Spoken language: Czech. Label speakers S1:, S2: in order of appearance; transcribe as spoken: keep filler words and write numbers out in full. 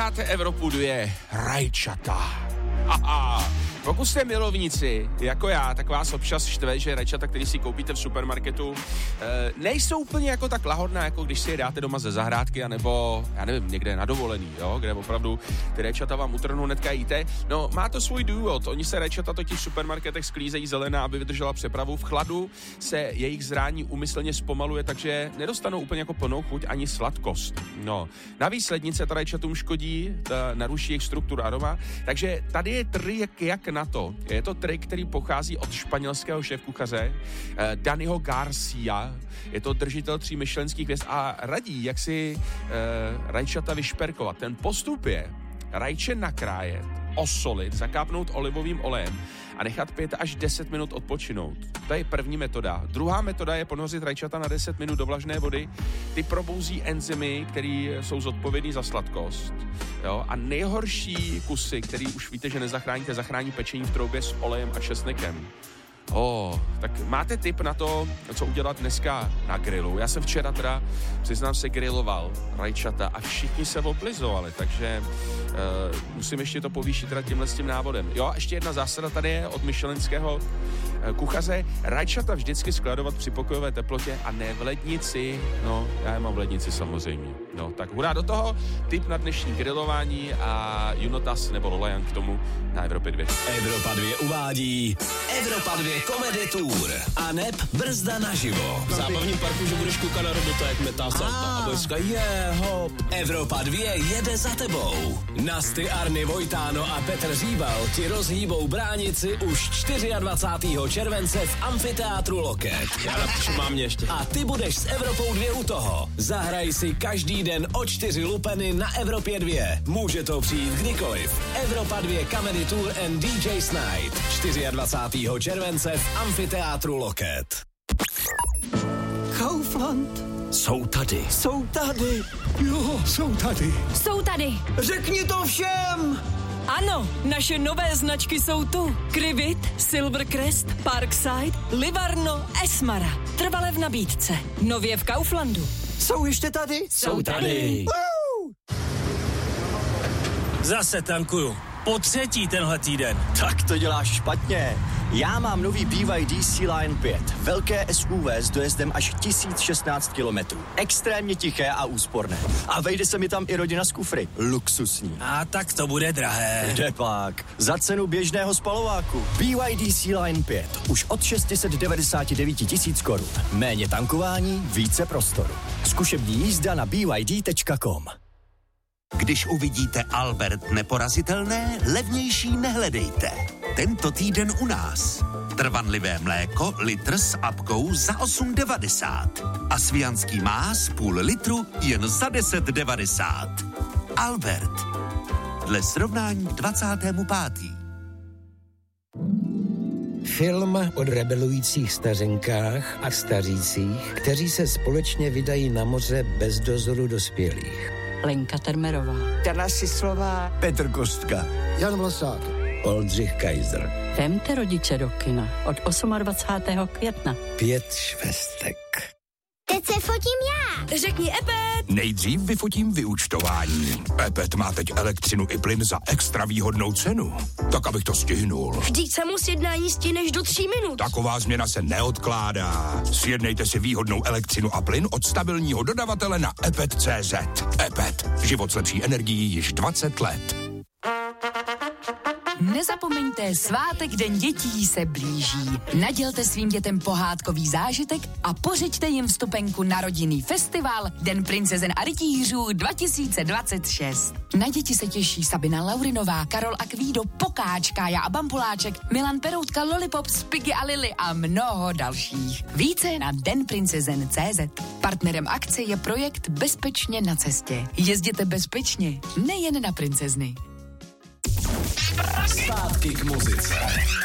S1: Máte Evropu dvě, rajčata. Haha. Pokud jste milovníci, jako já, tak vás občas štve, že rajčata, který si koupíte v supermarketu, e, nejsou úplně jako tak lahodná, jako když si je dáte doma ze zahrádky, anebo, já nevím, někde na dovolený, jo, kde opravdu ty rajčata vám utrhnou, hnedka jíte. No, má to svůj důvod, oni se rajčata totiž v supermarketech sklízejí zelená, aby vydržela přepravu. V chladu se jejich zrání úmyslně zpomaluje, takže nedostanou úplně jako plnou chuť ani sladkost. No, navíc lednice ta rajčatům škodí, ta naruší jejich strukturu aroma, takže tady je trik, jak na to. Je to trik, který pochází od španělského šéfkuchaře eh, Daniho Garcia. Je to držitel tří michelinských hvězd a radí, jak si eh, rajčata vyšperkovat. Ten postup je rajče nakrájet, osolit, zakápnout olivovým olejem a nechat pět až deset minut odpočinout. To je první metoda. Druhá metoda je ponořit rajčata na deset minut do vlažné vody. Ty probouzí enzymy, které jsou zodpovědný za sladkost. Jo? A nejhorší kusy, který už víte, že nezachráníte, zachrání pečení v troubě s olejem a česnekem. Oh, tak máte tip na to, co udělat dneska na grilu? Já jsem včera teda, přiznám se, griloval rajčata a všichni se oblizovali, takže uh, musím ještě to povýšit teda tímhle s tím návodem. Jo, ještě jedna zásada tady je od michelinského uh, kuchaře. Rajčata vždycky skladovat při pokojové teplotě a ne v lednici. No, já je mám v lednici samozřejmě. No, tak hurá do toho, tip na dnešní grilování a Junotas nebo Lolajan k tomu na Evropě dvě.
S2: Evropa dvě uvádí Evropa dvě Comedy Tour a neb brzda naživo.
S3: V zábavním parku, že budeš koukat na robota, jak metá salta a budeš říkat, je, hop.
S2: Evropa dvě jede za tebou. Nasty, Arny, Vojtáno a Petr Říbal ti rozhýbou bránici už dvacátého čtvrtého července v amfiteátru Loket.
S3: Já napíšu mámě ještě.
S2: A ty budeš s Evropou dvě u toho. Zahraj si každý den o čtyři lupeny na Evropě dvě. Může to přijít kdykoliv. Evropa dvě Comedy Tour and D J's Night. dvacátého čtvrtého července v amfiteátru Loket.
S4: Kaufland.
S2: Jsou tady.
S4: Jsou tady. Jo, jsou tady.
S5: Jsou tady.
S4: Řekni to všem.
S5: Ano, naše nové značky jsou tu. Krivit, Silvercrest, Parkside, Livarno, Esmara. Trvale v nabídce. Nově v Kauflandu.
S4: Jsou ještě tady?
S2: Jsou tady.
S3: Zase tankuju. Po třetí tenhle týden.
S4: Tak to děláš špatně. Já mám nový B Y D C-Line pět. Velké S U V s dojezdem až tisíc šestnáct kilometrů. Extrémně tiché a úsporné. A vejde se mi tam i rodina z kufry. Luxusní.
S3: A tak to bude drahé.
S4: Kde pak? Za cenu běžného spalováku. B Y D C-Line pět. Už od šest set devadesát devět tisíc korun. Méně tankování, více prostoru. Zkušební jízda na b y d tečka com.
S6: Když uvidíte Albert neporazitelné, levnější nehledejte. Tento týden u nás. Trvanlivé mléko, litr s apkou za osm devadesát. A svijanský más půl litru jen za deset devadesát. Albert. Dle srovnání k dvacátému pátému
S7: Film o rebelujících stařenkách a stařících, kteří se společně vydají na moře bez dozoru dospělých.
S5: Lenka Termerová.
S4: Jana Sislová. Petr Kostka. Jan Vlasák.
S7: Oldřich Kaiser.
S5: Vemte rodiče do kina od dvacátého osmého května.
S7: Pět švestek.
S8: Teď se fotím já.
S5: Řekni Epet.
S9: Nejdřív vyfotím vyúčtování. Epet má teď elektřinu i plyn za extra výhodnou cenu. Tak, abych to stihnul.
S8: Vždyť samo sjednání stihneš do tří minut.
S9: Taková změna se neodkládá. Sjednejte si výhodnou elektřinu a plyn od stabilního dodavatele na epet tečka cé zet. Epet. Život s lepší energií již dvacet let.
S10: Nezapomeňte, svátek Den dětí se blíží. Nadělte svým dětem pohádkový zážitek a pořiďte jim vstupenku na rodinný festival Den princezen a rytířů dva tisíce dvacet šest. Na děti se těší Sabina Laurinová, Karol Akvído, Pokáč, Kája a Bambuláček, Milan Peroutka, Lollipop, Spiggy a Lily a mnoho dalších. Více na den princezen tečka cé zet. Partnerem akce je projekt Bezpečně na cestě. Jezděte bezpečně, nejen na princezny.
S2: Zpátky k muzice.